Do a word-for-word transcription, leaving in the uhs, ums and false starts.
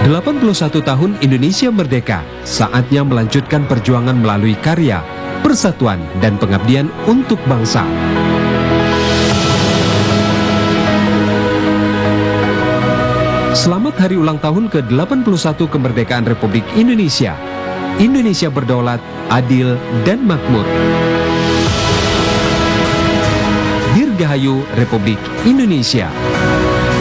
delapan puluh satu tahun Indonesia merdeka, saatnya melanjutkan perjuangan melalui karya, persatuan, dan pengabdian untuk bangsa. Selamat hari ulang tahun ke delapan puluh satu kemerdekaan Republik Indonesia. Indonesia berdaulat, adil, dan makmur. Dirgahayu Republik Indonesia.